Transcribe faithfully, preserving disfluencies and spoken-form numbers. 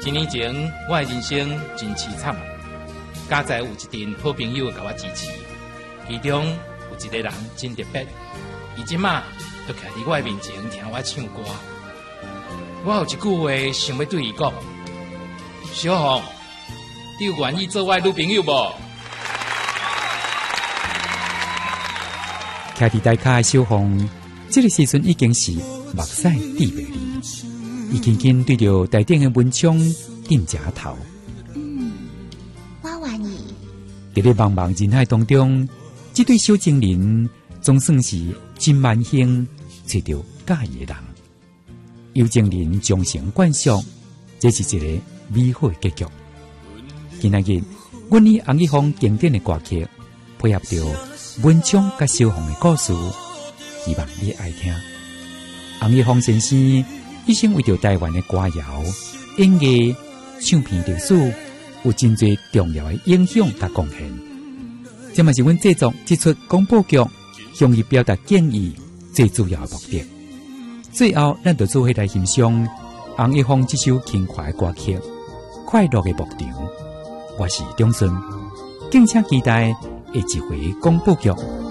一年前，我的人生真凄惨，家在有一群好朋友甲我支持，其中有一个人真特别，伊即马都徛伫我的面前听我唱歌。我有一句话想要对伊讲：小红，你有愿意做我的女朋友无？ 徛伫台骹的小红，这个时阵已经是目屎滴袂离，伊紧紧对着台顶的文章点只头。 嗯，我愿意。 伫咧茫茫人海当中，这对小情人总算是真万幸找到介意的人。有情人终成眷属，这是一个美好的结局。今仔日，阮以洪一峰经典的歌曲，配合着文章甲小红的故事，希望你爱听。洪一峰先生一生为着台湾的歌谣、音乐、唱片历史有真侪重要的影响甲贡献。这嘛是阮制作这出广播剧，向伊表达敬意最主要的目的。最后，咱就做伙来欣赏洪一峰这首轻快的歌曲《快乐的牧场》。我是钟顺，敬请期待下一回广播剧。